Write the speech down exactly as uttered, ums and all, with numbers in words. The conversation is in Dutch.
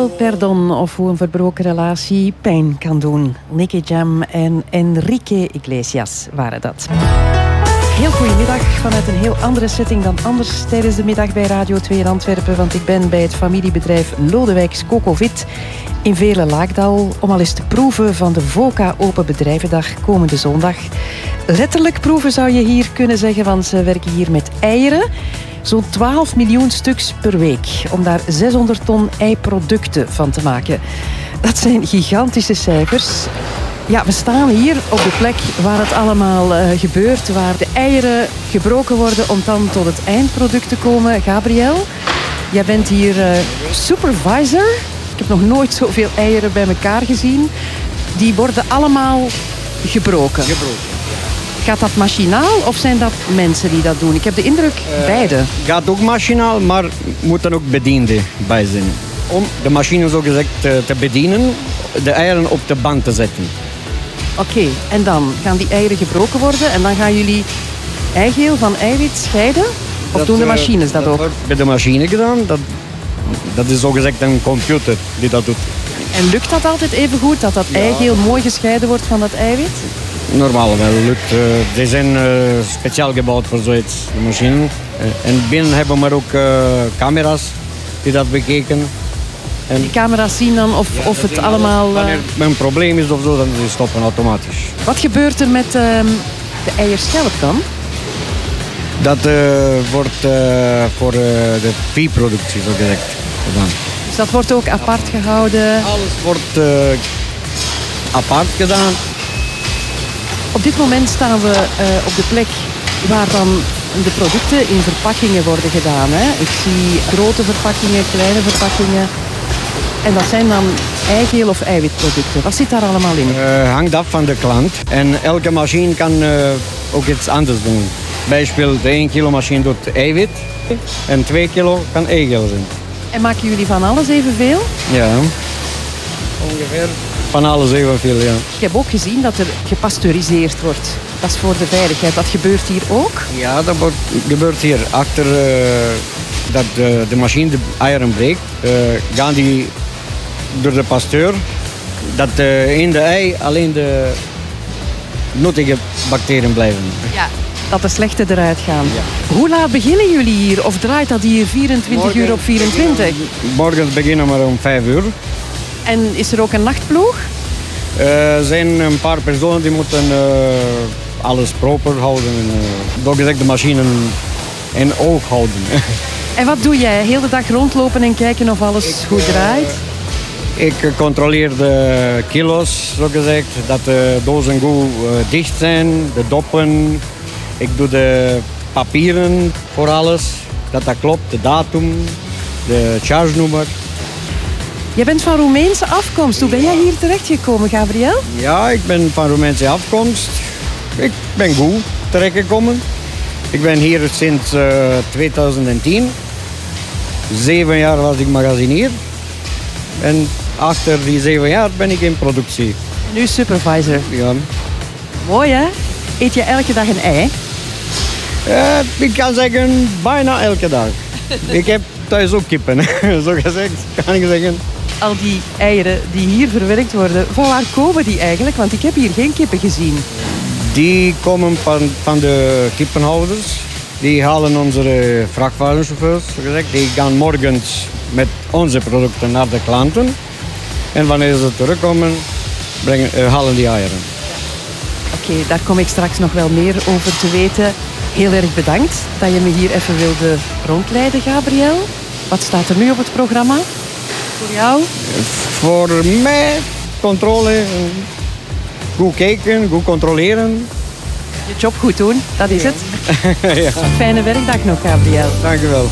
Gabriel Perdon, of hoe een verbroken relatie pijn kan doen. Nicky Jam en Enrique Iglesias waren dat. Heel goedemiddag vanuit een heel andere setting dan anders tijdens de middag bij Radio twee in Antwerpen. Want ik ben bij het familiebedrijf Lodewijks Cocovit in Vele-Laakdal om al eens te proeven van de VOCA Open Bedrijvendag komende zondag. Letterlijk proeven zou je hier kunnen zeggen, want ze werken hier met eieren. Zo'n twaalf miljoen stuks per week om daar zeshonderd ton eiproducten van te maken. Dat zijn gigantische cijfers. Ja, we staan hier op de plek waar het allemaal uh, gebeurt, waar de eieren gebroken worden om dan tot het eindproduct te komen. Gabriel, jij bent hier uh, supervisor. Ik heb nog nooit zoveel eieren bij elkaar gezien. Die worden allemaal gebroken. Gebroken. Gaat dat machinaal of zijn dat mensen die dat doen? Ik heb de indruk, uh, beide. Gaat ook machinaal, maar moeten ook bedienden bij zijn. Om de machine zo gezegd te bedienen, de eieren op de band te zetten. Oké, okay, en dan gaan die eieren gebroken worden en dan gaan jullie eigeel van eiwit scheiden? Of dat, doen de machines dat, dat ook? Dat wordt bij de machine gedaan. Dat, dat is zo gezegd een computer die dat doet. En lukt dat altijd even goed, dat dat ja. eigeel mooi gescheiden wordt van dat eiwit? Normaal wel lukt. Uh, die zijn uh, speciaal gebouwd voor zoiets, de machine. Uh, en binnen hebben we ook uh, camera's die dat bekeken. En die camera's zien dan of, ja, of het allemaal... Uh... Wanneer er een probleem is of zo, dan ze stoppen automatisch. Wat gebeurt er met uh, de eierschelp dan? Dat uh, wordt uh, voor uh, de veeproductie zo gezegd gedaan. Dus dat wordt ook apart gehouden? Alles wordt uh, apart gedaan. Op dit moment staan we uh, op de plek waar dan de producten in verpakkingen worden gedaan. Hè? Ik zie grote verpakkingen, kleine verpakkingen. En dat zijn dan eigeel of eiwitproducten. Wat zit daar allemaal in? Uh, hangt af van de klant. En elke machine kan uh, ook iets anders doen. Bijvoorbeeld de één kilo machine doet eiwit en twee kilo kan eigeel zijn. En maken jullie van alles evenveel? Ja, ongeveer van alles evenveel, ja. Ik heb ook gezien dat er gepasteuriseerd wordt. Dat is voor de veiligheid. Dat gebeurt hier ook? Ja, dat wordt, gebeurt hier. Achter uh, dat de, de machine de eieren breekt, uh, gaan die door de pasteur. Dat uh, in de ei alleen de nuttige bacteriën blijven. Ja, dat de slechte eruit gaan. Ja. Hoe laat beginnen jullie hier? Of draait dat hier vierentwintig morgen, uur op vierentwintig? Morgen beginnen we om vijf uur. En is er ook een nachtploeg? Er uh, zijn een paar personen die moeten uh, alles proper houden. En, uh, door gezegd de machine in oog houden. En wat doe jij? Heel de dag rondlopen en kijken of alles ik, goed draait? Uh, ik controleer de kilo's, zo gezegd. Dat de dozen goed uh, dicht zijn, de doppen. Ik doe de papieren voor alles. Dat dat klopt, de datum, de charge-nummer. Jij bent van Roemeense afkomst. Hoe ben jij hier terechtgekomen, Gabriel? Ja, ik ben van Roemeense afkomst. Ik ben goed terechtgekomen. Ik ben hier sinds uh, tweeduizend tien. Zeven jaar was ik magazinier. En achter die zeven jaar ben ik in productie. Nu supervisor. Ja. Mooi, hè? Eet je elke dag een ei? Uh, ik kan zeggen, bijna elke dag. Ik heb thuis ook kippen, zo gezegd, kan ik zeggen. Al die eieren die hier verwerkt worden, van waar komen die eigenlijk? Want ik heb hier geen kippen gezien. Die komen van, van de kippenhouders. Die halen onze vrachtwagenchauffeurs, zo gezegd. Die gaan morgens met onze producten naar de klanten. En wanneer ze terugkomen, brengen, uh, halen die eieren. Oké, okay, daar kom ik straks nog wel meer over te weten. Heel erg bedankt dat je me hier even wilde rondleiden, Gabriel. Wat staat er nu op het programma? Voor jou? Voor mij controle. Goed kijken, goed controleren. Je job goed doen, dat is ja. het. Ja. Fijne werkdag nog, Gabriel. Dank u wel.